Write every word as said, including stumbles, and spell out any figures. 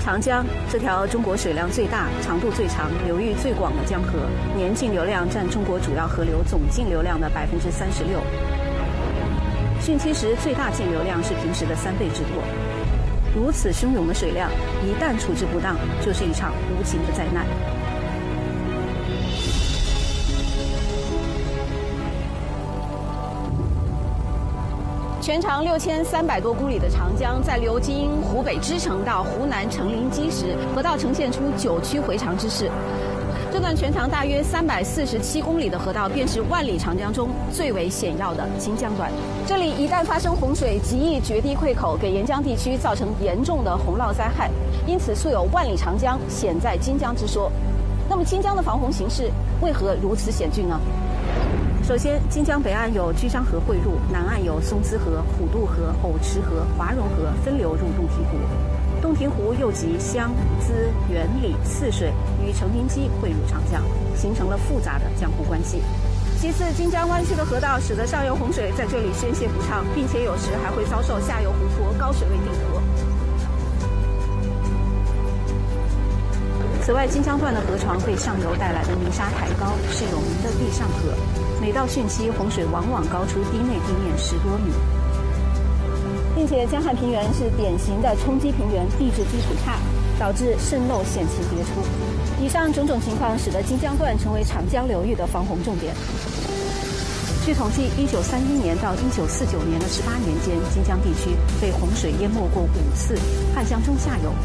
长江这条中国水量最大、长度最长、流域最广的江河，年净流量占中国主要河流总净流量的百分之三十六。汛期时最大净流量是平时的三倍之多。如此汹涌的水量，一旦处置不当，就是一场无情的灾难。全长六千三百多公里的长江，在流经湖北支城到湖南成陵矶时，河道呈现出九曲回肠之势。这段全长大约三百四十七公里的河道，便是万里长江中最为险要的金江段。这里一旦发生洪水，极易决堤溃口，给沿江地区造成严重的洪涝灾害。因此，素有“万里长江险在金江”之说。那么，金江的防洪形势为何如此险峻呢？首先，金江北岸有居章河汇入，南岸有松滋河、虎渡河、藕池河、华容河分流入洞庭湖。洞庭湖又集湘、资、沅、澧四水与成陵矶汇入长江，形成了复杂的江湖关系。其次，金江弯曲的河道使得上游洪水在这里宣泄不畅，并且有时还会遭受下游湖泊高水位顶河。此外，金江段的河床被上游带来的泥沙抬高，是有名的地上河。每到汛期，洪水往往高出堤内地面十多米，并且江汉平原是典型的冲积平原，地质基础差，导致渗漏险情迭出。以上种种情况使得金江段成为长江流域的防洪重点。据统计，一九三一年到一九四九年的十八年间，金江地区被洪水淹没过五次，汉江中下游